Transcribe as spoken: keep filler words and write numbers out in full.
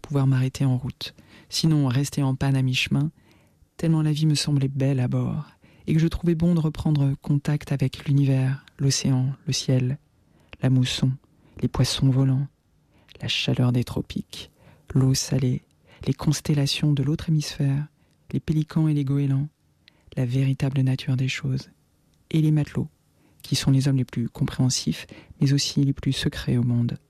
pouvoir m'arrêter en route, sinon rester en panne à mi-chemin, tellement la vie me semblait belle à bord, et que je trouvais bon de reprendre contact avec l'univers, l'océan, le ciel, la mousson, les poissons volants, la chaleur des tropiques, l'eau salée, les constellations de l'autre hémisphère, les pélicans et les goélands, la véritable nature des choses, et les matelots, qui sont les hommes les plus compréhensifs, mais aussi les plus secrets au monde.